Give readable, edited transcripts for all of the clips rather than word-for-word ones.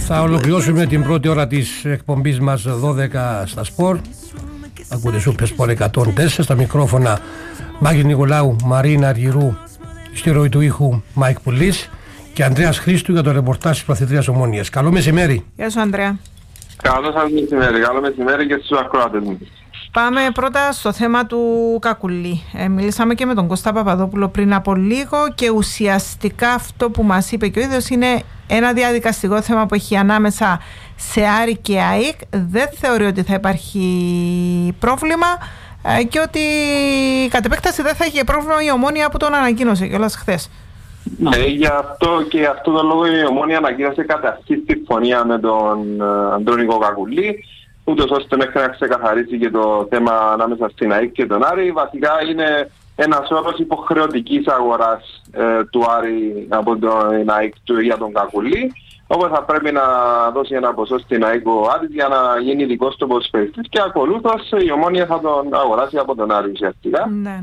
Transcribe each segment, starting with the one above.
Θα ολοκληρώσουμε την πρώτη ώρα της εκπομπής μας 12 στα Σπορ. Ακούτε Σούπερ Σπορ 104. Στα μικρόφωνα Μάκης Νικολάου, Μαρίνα Αργυρού, στη ροή του ήχου Μάικ Πουλής και Ανδρέας Χρήστου για το ρεπορτάζ της Παθητρίας Ομόνοιας. Καλό μεσημέρι. Γεια σου, Ανδρέα. Καλό σας μεσημέρι. Καλό μεσημέρι και στους ακροατές μου. Πάμε πρώτα στο θέμα του Κακουλή. Μιλήσαμε και με τον Κώστα Παπαδόπουλο πριν από λίγο και ουσιαστικά αυτό που μας είπε και ο ίδιος είναι ένα διαδικαστικό θέμα που έχει ανάμεσα σε Άρη και ΑΕΚ. Δεν θεωρεί ότι θα υπάρχει πρόβλημα και ότι κατ' επέκταση δεν θα έχει πρόβλημα η Ομόνοια που τον ανακοίνωσε κιόλας χθες. Ναι, γι' αυτό και αυτό το λόγο η Ομόνοια ανακοίνωσε καταρχήν συμφωνία με τον Αντρονικό Κακουλή, ούτως ώστε μέχρι να ξεκαθαρίσει και το θέμα ανάμεσα στην ΑΕΚ και τον Άρη. Βασικά είναι ένας όρος υποχρεωτικής αγοράς του Άρη από τον ΑΕΚ για τον Κακουλή, όπου θα πρέπει να δώσει ένα ποσό στην ΑΕΚ ο Άρης για να γίνει δικός του ποδοσφαιριστής και ακολούθως η Ομόνοια θα τον αγοράσει από τον Άρη ουσιαστικά. Ναι.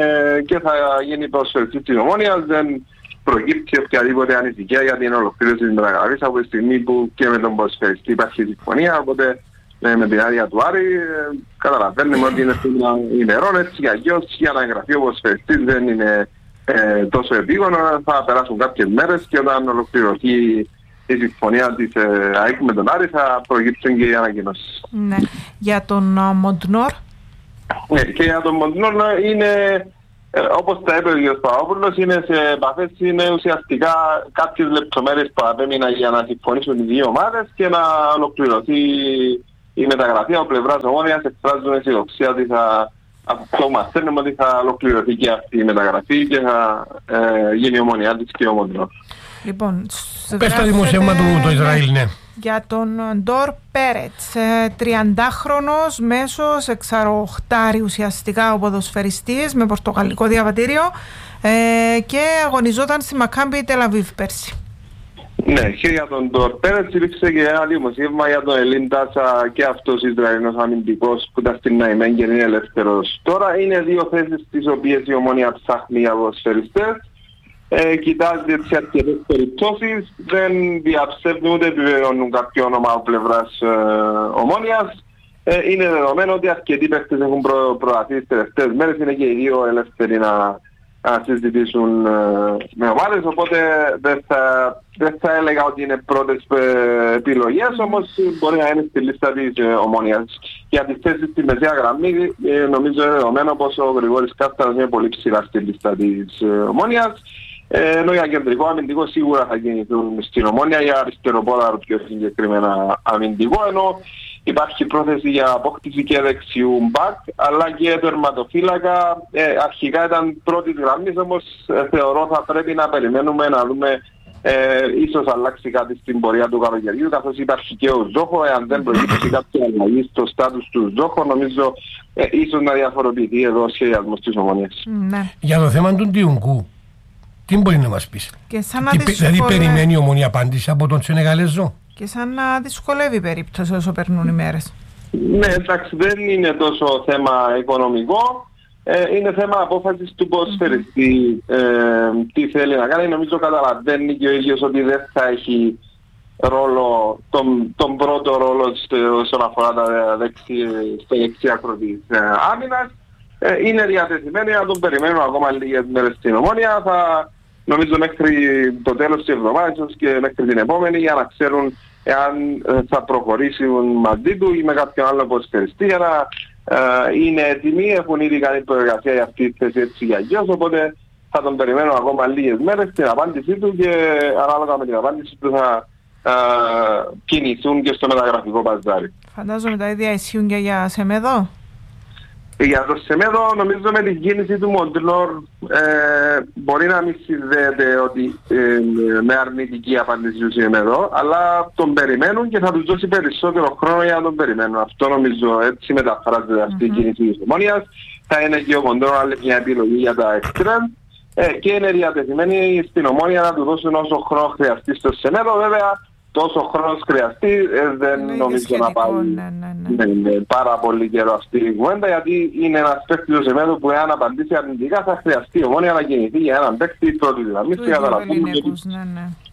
Και θα γίνει ποδοσφαιριστής της Ομόνοιας. Δεν προκύπτει οποιαδήποτε ανησυχία για την ολοκλήρωση της μεταγραφής από τη στιγμή που και με τον ποδοσφαιριστή υπάρχει συμφωνία. Οπότε με την άδεια του Άρη καταλαβαίνουμε ότι είναι θέμα ημερών, έτσι για γιος, για να εγγραφεί ο ποδοσφαιριστής δεν είναι τόσο επίγονο. Θα περάσουν κάποιες μέρες και όταν ολοκληρωθεί η συμφωνία της ΑΕΚ με τον Άρη θα προκύψουν και οι ανακοινώσεις. Ναι. Για τον Μοντνόρ. Ναι, και για τον Μοντνόρ είναι, όπως τα είπε ο κ. Παπαδόπουλος, είναι σε επαφές, είναι ουσιαστικά κάποιες λεπτομέρειες που απέμειναν για να συμφωνήσουν οι δύο ομάδες και να ολοκληρωθεί η μεταγραφή. Από πλευράς Ομόνοιας εκφράζουν αισιοδοξία ότι αυτό μαθαίνουμε ότι θα ολοκληρωθεί και αυτή η μεταγραφή και θα γίνει η Ομόνια της και ο Μοντνόρ. Λοιπόν, πες το δημοσίευμα του το Ισραήλ, ναι. Για τον Ντόρ Πέρετς, 30χρονος, μέσος, εξαροχτάρι ουσιαστικά ο ποδοσφαιριστής με πορτογαλικό διαβατήριο και αγωνιζόταν στη Μακάμπι Τελαβίβ πέρσι. Ναι, και για τον Ντόρ Πέρετς υπήρξε και ένα δημοσίευμα για τον Ελίν Τάσα και αυτός Ισραηλινός αμυντικός που ήταν στην Ναϊμέν και είναι ελεύθερος. Τώρα είναι δύο θέσεις τις οποίες η Ομόνια ψάχνει για ποδοσφαιριστές. Κοιτάζει σε αρκετές περιπτώσεις, δεν διαψεύδουν ούτε επιβεβαιώνουν κάποιο όνομα από πλευράς Ομόνοιας. Είναι δεδομένο ότι αρκετοί παίκτες έχουν προαθεί τις τελευταίες μέρες, είναι και οι δύο ελεύθεροι να συζητήσουν με ομάδες, οπότε δεν θα έλεγα ότι είναι πρώτες επιλογές, όμως μπορεί να είναι στη λίστα της Ομόνοιας. Για τις θέσεις στη μεσαία γραμμή νομίζω είναι δεδομένο πως ο Γρηγόρης Κάστανας είναι πολύ ψηλά στη λίστα της Ομόνοιας. Ενώ για κεντρικό αμυντικό σίγουρα θα κινηθούν στην Ομόνια, για αριστεροπόδαρο πιο συγκεκριμένα αμυντικό, ενώ υπάρχει πρόθεση για απόκτηση και δεξιού μπακ, αλλά και τερματοφύλακα. Αρχικά ήταν πρώτη γραμμή, όμως θεωρώ θα πρέπει να περιμένουμε να δούμε ίσως αλλάξει κάτι στην πορεία του καλοκαιριού, καθώς υπάρχει και ο Ζόχο. Εάν δεν προκύψει κάποια αλλαγή στο στάτους του Ζόχο, νομίζω ίσως να διαφοροποιηθεί εδώ ο σχεδιασμός της Ομονίας. Ναι. Για το θέμα του Ντιουνκού, τι μπορεί να μας πεις? Δηλαδή περιμένει η Ομονία απάντηση από τον Σενεγαλέζο? Και σαν να δυσκολεύει η περίπτωση όσο περνούν οι μέρες. Ναι, εντάξει, δεν είναι τόσο θέμα οικονομικό. Είναι θέμα απόφασης του ποδοσφαιριστή τι θέλει να κάνει. Νομίζω καταλαβαίνει και ο ίδιος ότι δεν θα έχει ρόλο, τον πρώτο ρόλο όσον αφορά στο δεξιάκρο της άμυνας. Είναι διατεθειμένοι να τον περιμένουν ακόμα λίγες μέρες στην Ομόνια. Νομίζω μέχρι το τέλος της εβδομάδας και μέχρι την επόμενη, για να ξέρουν εάν θα προχωρήσουν μαζί του ή με κάποιον άλλο ποδοσφαιριστή, για να είναι έτοιμοι, έχουν ήδη κάνει προεργασία για αυτή τη θέση έτσι για γιος, οπότε θα τον περιμένουν ακόμα λίγες μέρες την απάντησή του και ανάλογα με την απάντηση του θα κινηθούν και στο μεταγραφικό παζάρι. Φαντάζομαι τα ίδια ισχύουν και για Σεμέδο. Για το Σεμέδο νομίζω με την κίνηση του Μοντνόρ μπορεί να μην συνδέεται ότι με αρνητική απάντηση του Σεμέδο, αλλά τον περιμένουν και θα τους δώσει περισσότερο χρόνο για να τον περιμένουν. Αυτό νομίζω έτσι μεταφράζεται αυτή η κίνηση της Ομόνοιας. Θα είναι και ο Μοντνόρ άλλη μια επιλογή για τα εξτρέμ και είναι διατεθειμένοι στην Ομόνια να του δώσουν όσο χρόνο χρειαστεί στο Σεμέδο. Βέβαια τόσο χρόνος χρειαστεί, δεν νομίζω να πάει πάρα πολύ καιρό αυτή η κουβέντα, γιατί είναι ένας παίκτης του Σεμέδο που εάν απαντήσει αρνητικά θα χρειαστεί η Ομόνια να κινηθεί για έναν παίκτη πρώτη γραμμή.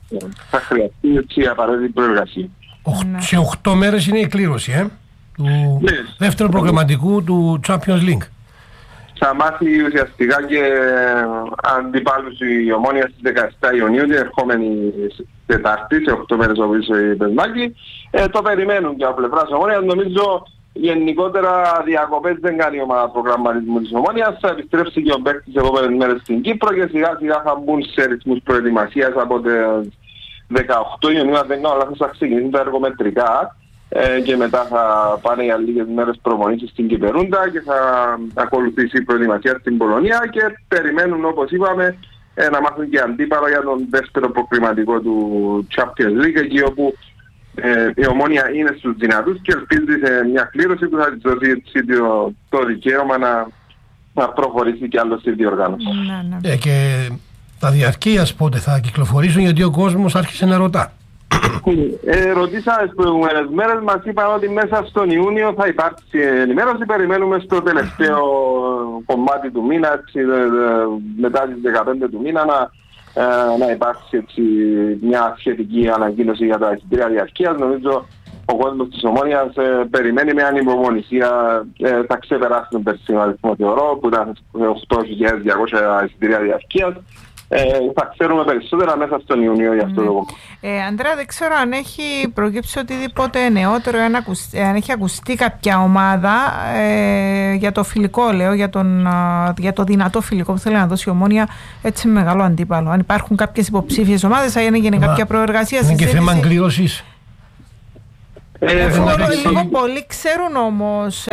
θα χρειαστεί έτσι απαραίτητη προεργασία. Σε 8 μέρες είναι η κλήρωση του δεύτερου προγραμματικού του Champions League. Θα μάθει ουσιαστικά και αντιπάλους η Ομόνια στις 17 Ιουνίου, την ερχόμενη Τετάρτη, σε 8 μέρες όπως είπε η Πεσμάκη. Το περιμένουν και από πλευράς Ομόνιας. Νομίζω γενικότερα διακοπές δεν κάνει η ομάδα προγραμματισμού της Ομόνιας. Θα επιστρέψει και ο παίκτης τις επόμενες μέρες στην Κύπρο και σιγά σιγά θα μπουν σε ρυθμούς προετοιμασίας από τις 18 Ιουνίου, αν δεν κάνω λάθος, θα ξεκινήσουν τα εργομετρικά. Και μετά θα πάνε για λίγες μέρες προπονήσεις στην Κυπερούντα και θα ακολουθήσει η προετοιμασία στην Πολωνία και περιμένουν, όπως είπαμε, να μάθουν και αντίπαλο για τον δεύτερο προκριματικό του Champions League, εκεί όπου η Ομόνια είναι στους δυνατούς και ελπίζει σε μια κλήρωση που θα της δώσει το δικαίωμα να προχωρήσει κι άλλο στη διοργάνωση. Και τα διαρκείας πότε θα κυκλοφορήσουν, γιατί ο κόσμος άρχισε να ρωτά. Ρωτήσαμε τις προηγούμενες μέρες, μας είπαν ότι μέσα στον Ιούνιο θα υπάρξει ενημέρωση. Περιμένουμε στο τελευταίο κομμάτι του μήνα, μετά τις 15 του μήνα, να υπάρξει έτσι μια σχετική ανακοίνωση για τα εισιτήρια διαρκείας. Νομίζω ο κόσμος της Ομόνιας περιμένει με ανυπομονησία. Θα ξεπεράσει τον περσινό αριθμό, θεωρώ, που ήταν 8.200 εισιτήρια διαρκείας. Θα ξέρουμε περισσότερα μέσα στον Ιουνίο για αυτό το λόγο. Αντρέα, δεν ξέρω αν έχει προκύψει οτιδήποτε νεότερο, αν έχει ακουστεί κάποια ομάδα για το φιλικό, λέω, για το δυνατό φιλικό που θέλει να δώσει η Ομόνια, έτσι με μεγάλο αντίπαλο. Αν υπάρχουν κάποιες υποψήφιες ομάδες, θα έγινε κάποια προεργασία. Είναι και θέμα εγκλήρωσης. Λίγο πολύ ξέρουν όμως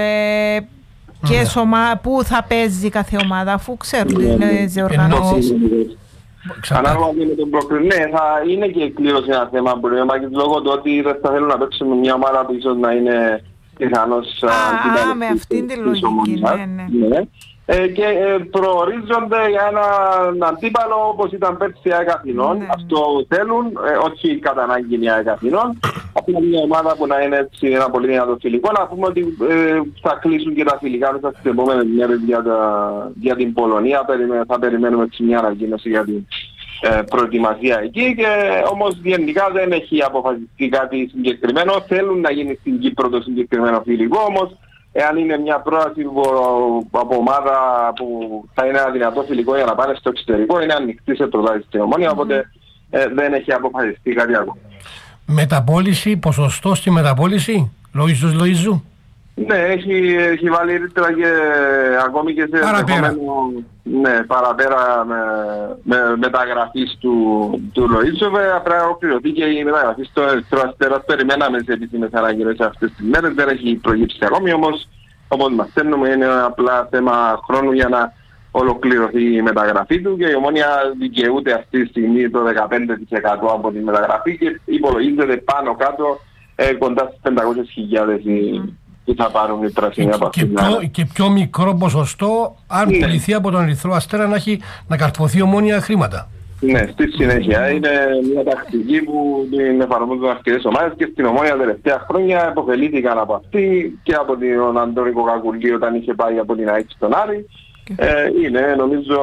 πού θα παίζει κάθε ομάδα, αφού ξέρουν τις διοργανώσεις. Ανάλογα και με τον προκριμή, θα είναι και η κλήρωση ένα θέμα που λέμε, λόγω του ότι δεν θα θέλουν να παίξουν με μια ομάδα που ίσως να είναι πιθανώς με αυτήν την λογική, ναι. Και προορίζονται για έναν αντίπαλο όπως ήταν πέρσι η ΑΕΚ Αθηνών. Αυτό θέλουν, όχι κατά ανάγκη η ΑΕΚ Αθηνών. Απλά μια ομάδα που να είναι έτσι ένα πολύ δυνατό φιλικό. Να πούμε ότι θα κλείσουν και τα φιλικά μέσα στις επόμενες μέρες για την Πολωνία. Θα περιμένουμε έτσι μια ανακοίνωση για την προετοιμασία εκεί. Και όμως γενικά δεν έχει αποφασιστεί κάτι συγκεκριμένο. Θέλουν να γίνει στην Κύπρο το συγκεκριμένο φιλικό, όμως εάν είναι μια πρόταση από ομάδα που θα είναι ένα δυνατό φιλικό για να πάνε στο εξωτερικό, είναι ανοιχτή σε προτάσεις στην Ομόνια, οπότε δεν έχει αποφασιστεί κάτι ακόμα. Μεταπώληση, ποσοστό στη μεταπώληση, Λοΐζου. Ναι, έχει βάλει ρήτρα και ακόμη και σε παραπέρα με μεταγραφής του Λοΐζου. Πρέπει να ολοκληρωθεί και η μεταγραφή στο Ερυθρό Αστέρα. Περιμέναμε σε επίσημες αναγκαίες αυτές τις μέρες, δεν έχει προγύψει ακόμη, όμως όπως μαθαίνουμε είναι απλά θέμα χρόνου για να ολοκληρωθεί η μεταγραφή του και η Ομόνια δικαιούται αυτή τη στιγμή το 15% από τη μεταγραφή και υπολογίζεται πάνω κάτω κοντά στις 500.000 που θα πάρουν οι πράσινοι από αυτήν. Και πιο μικρό ποσοστό αν πουληθεί από τον Ερυθρό Αστέρα να καρποθεί η Ομόνια χρήματα. Ναι, στη συνέχεια είναι μια τακτική που την εφαρμόζουν αρκετές ομάδες και στην Ομόνια τα τελευταία χρόνια επωφελήθηκαν από αυτή και από τον Αντώνικο Κακουλή όταν είχε πάει από την ΑΕΚ στον Άρη. Είναι νομίζω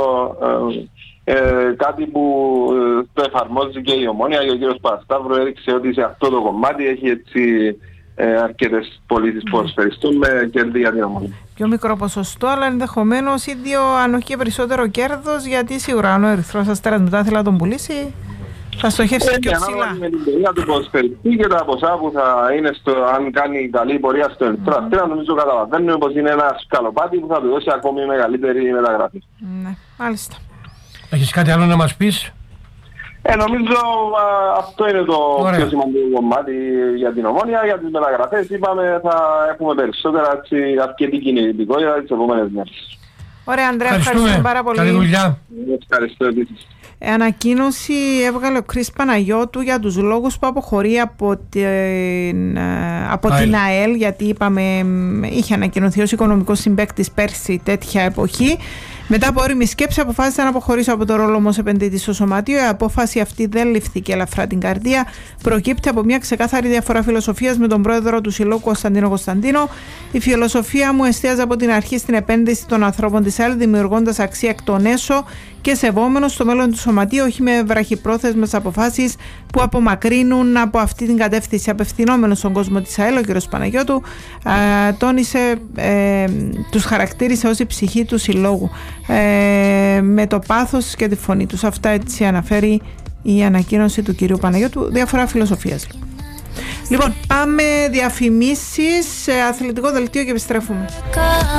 κάτι που το εφαρμόζει και η Ομόνια και ο κ. Παπασταύρου έδειξε ότι σε αυτό το κομμάτι έχει έτσι αρκετές πωλήσεις ποδοσφαιριστών με κέρδη για την Ομόνια. Πιο μικρό ποσοστό, αλλά ενδεχομένως ίδιο αν όχι και περισσότερο κέρδος, γιατί σίγουρα αν ο Ερυθρός Αστέρας μετά θέλει να τον πουλήσει θα στοχεύσει πιο ψηλά. Με την πορεία του ποδοσφαιριστή και τα ποσά που θα είναι αν κάνει καλή πορεία στο Ερυθρό Αστέρα, νομίζω καταλαβαίνουμε πως είναι ένα σκαλοπάτι που θα του δώσει ακόμη μεγαλύτερη μεταγραφή. Ναι, μάλιστα. Έχεις κάτι άλλο να μας πεις? Νομίζω αυτό είναι το πιο σημαντικό κομμάτι για την Ομόνια. Για τις μεταγραφές είπαμε θα έχουμε περισσότερα αρκετή κινητικότητα τις επόμενες μέρες. Ωραία Ανδρέα, ευχαριστούμε πάρα πολύ. Καλή δουλειά. Ευχαριστώ επίσης. Ανακοίνωση έβγαλε ο Κρίς Παναγιώτου για τους λόγους που αποχωρεί από την ΑΕΛ, γιατί είπαμε είχε ανακοινωθεί ως οικονομικός συμπαίκτης πέρσι τέτοια εποχή. Μετά από όριμη σκέψη αποφάσισε να αποχωρήσω από το ρόλο μου ως επενδυτής στο σωματείο. Η απόφαση αυτή δεν ληφθήκε ελαφρά την καρδία. Προκύπτει από μια ξεκάθαρη διαφορά φιλοσοφίας με τον πρόεδρο του Συλλόγου Κωνσταντίνο. Η φιλοσοφία μου εστίαζε από την αρχή στην επένδυση των ανθρώπων της ΑΕΛ, δημιουργώντας αξία εκ των έσω και σεβόμενος στο μέλλον του Σωματείου, όχι με βραχυπρόθεσμες αποφάσεις που απομακρύνουν από αυτή την κατεύθυνση. Απευθυνόμενος στον κόσμο της ΑΕΛ, ο κ. Παναγιώτου τόνισε, τους χαρακτήρισε ως η ψυχή του συλλόγου, με το πάθος και τη φωνή τους. Αυτά έτσι αναφέρει η ανακοίνωση του κ. Παναγιώτου. Διαφορά φιλοσοφίας. Λοιπόν, πάμε διαφημίσεις, αθλητικό δελτίο και επιστρέφουμε.